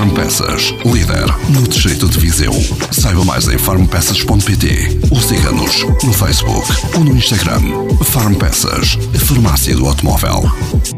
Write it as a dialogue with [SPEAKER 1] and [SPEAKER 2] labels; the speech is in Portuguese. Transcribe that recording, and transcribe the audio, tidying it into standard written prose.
[SPEAKER 1] Farmpeças, líder no distrito de Viseu. Saiba mais em farmpeças.pt ou siga-nos no Facebook ou no Instagram. Farmpeças, a farmácia do automóvel.